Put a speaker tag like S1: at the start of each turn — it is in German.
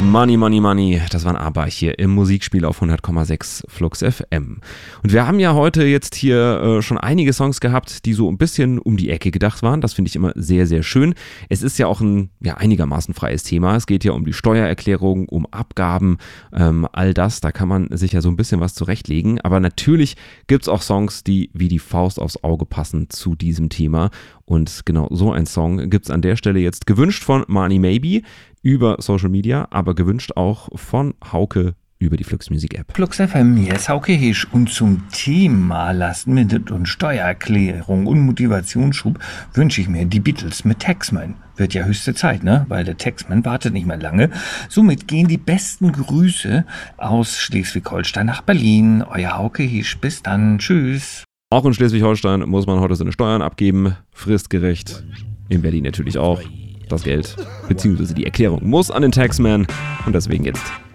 S1: Money, Money, Money, das waren aber hier im Musikspiel auf 100,6 Flux FM. Und wir haben ja heute jetzt hier schon einige Songs gehabt, die so ein bisschen um die Ecke gedacht waren. Das finde ich immer sehr, sehr schön. Es ist ja auch ein einigermaßen freies Thema. Es geht ja um die Steuererklärung, um Abgaben, all das. Da kann man sich ja so ein bisschen was zurechtlegen. Aber natürlich gibt es auch Songs, die wie die Faust aufs Auge passen zu diesem Thema. Und genau so ein Song gibt es an der Stelle jetzt gewünscht von Money Maybe über Social Media, aber gewünscht auch von Hauke über die Flux Music App.
S2: Flux FM, hier ist Hauke Hisch und zum Thema Last-Minute und Steuererklärung und Motivationsschub wünsche ich mir die Beatles mit Taxman. Wird ja höchste Zeit, ne? Weil der Taxman wartet nicht mehr lange. Somit gehen die besten Grüße aus Schleswig-Holstein nach Berlin. Euer Hauke Hisch, bis dann, tschüss.
S1: Auch in Schleswig-Holstein muss man heute seine Steuern abgeben, fristgerecht. In Berlin natürlich auch. Das Geld bzw. die Erklärung muss an den Taxman und deswegen jetzt